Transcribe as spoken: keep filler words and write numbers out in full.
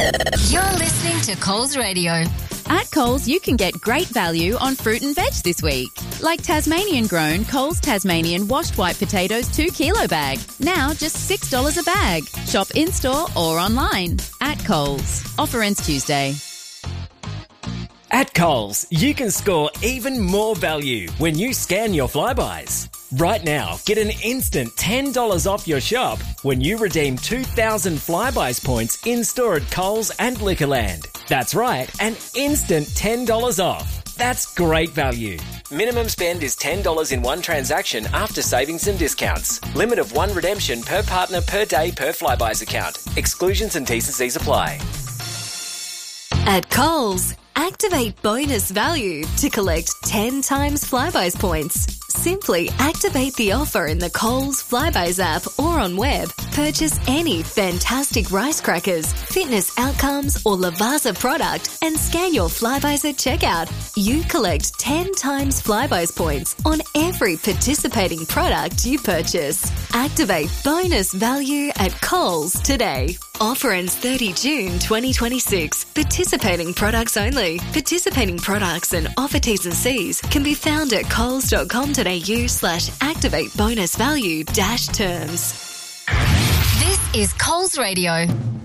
You're listening to Coles Radio. At Coles, you can get great value on fruit and veg this week. Like Tasmanian-grown Coles Tasmanian washed white potatoes two kilo bag. Now just six dollars a bag. Shop in-store or online. At Coles. Offer ends Tuesday. At Coles, you can score even more value when you scan your Flybuys. Right now, get an instant ten dollars off your shop when you redeem two thousand Flybuys points in-store at Coles and Liquorland. That's right, an instant ten dollars off. That's great value. Minimum spend is ten dollars in one transaction after savings and discounts. Limit of one redemption per partner per day per Flybuys account. Exclusions and T's and C's apply. At Coles, activate bonus value to collect ten times Flybuys points. Simply activate the offer in the Coles Flybuys app or on web. Purchase any fantastic rice crackers, fitness outcomes or Lavazza product and scan your Flybuys at checkout. You collect ten times Flybuys points on every participating product you purchase. Activate bonus value at Coles today. Offer ends thirty June twenty twenty-six. Participating products only. Participating products and offer T's and C's can be found at coles.com.au slash activate bonus value dash terms. This is Coles Radio.